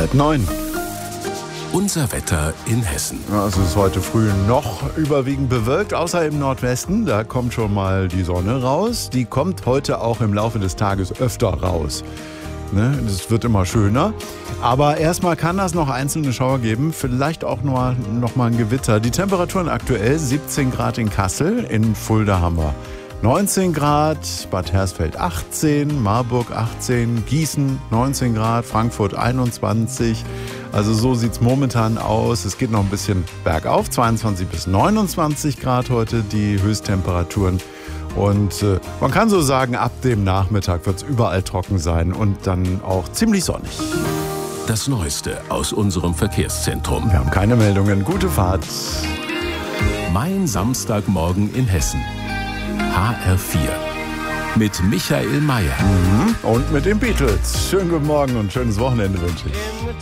8:30. Unser Wetter in Hessen. Es ist heute früh noch überwiegend bewölkt, außer im Nordwesten. Da kommt schon mal die Sonne raus. Die kommt heute auch im Laufe des Tages öfter raus. Das wird immer schöner. Aber erstmal kann das noch einzelne Schauer geben, vielleicht auch noch mal ein Gewitter. Die Temperaturen aktuell 17 Grad in Kassel, in Fulda haben wir 19 Grad, Bad Hersfeld 18, Marburg 18, Gießen 19 Grad, Frankfurt 21. Also so sieht es momentan aus. Es geht noch ein bisschen bergauf, 22 bis 29 Grad heute die Höchsttemperaturen. Und man kann so sagen, ab dem Nachmittag wird es überall trocken sein und dann auch ziemlich sonnig. Das Neueste aus unserem Verkehrszentrum. Wir haben keine Meldungen. Gute Fahrt. Mein Samstagmorgen in Hessen. HR4. Mit Michael Mayer. Und mit den Beatles. Schönen guten Morgen und schönes Wochenende wünsche ich.